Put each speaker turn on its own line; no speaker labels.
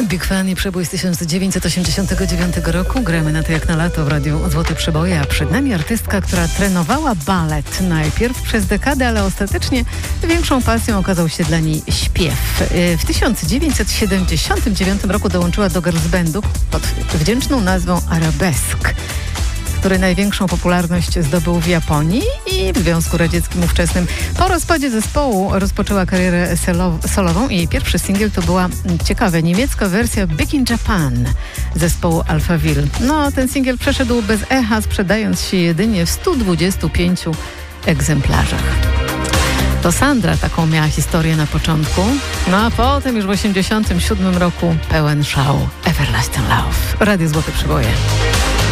Big Fan i przebój z 1989 roku. Gramy na to jak na lato w radiu Złote Przeboje, a przed nami artystka, która trenowała balet najpierw przez dekadę, ale ostatecznie większą pasją okazał się dla niej śpiew. W 1979 roku dołączyła do girls bandu pod wdzięczną nazwą Arabesque, który największą popularność zdobył w Japonii i w Związku Radzieckim ówczesnym. Po rozpadzie zespołu rozpoczęła karierę solową i jej pierwszy singiel to była ciekawa niemiecka wersja Big in Japan zespołu Alphaville. No, ten singiel przeszedł bez echa, sprzedając się jedynie w 125 egzemplarzach. To Sandra taką miała historię na początku, no a potem już w 1987 roku pełen szału Everlasting Love. Radio Złote Przeboje.